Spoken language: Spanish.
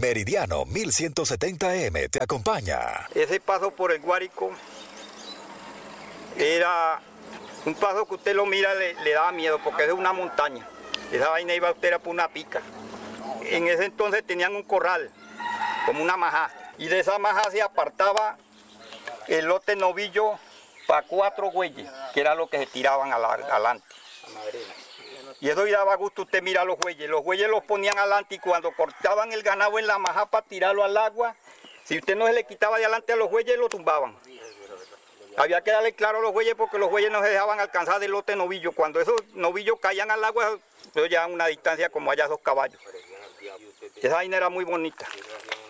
Meridiano 1170M te acompaña. Ese paso por el Guárico era un paso que usted lo mira, le daba miedo porque es una montaña. Esa vaina iba usted por una pica. En ese entonces tenían un corral, como una majá. Y de esa majá se apartaba el lote novillo para 4 güeyes, que era lo que se tiraban adelante. Y eso daba gusto usted mirar los güeyes. Los güeyes los ponían adelante y cuando cortaban el ganado en la majá para tirarlo al agua, si usted no se le quitaba de adelante a los güeyes, lo tumbaban. Había que darle claro a los güeyes porque los güeyes no se dejaban alcanzar del lote novillo. Cuando esos novillos caían al agua, ellos llevaban una distancia como allá 2 caballos. Esa vaina era muy bonita.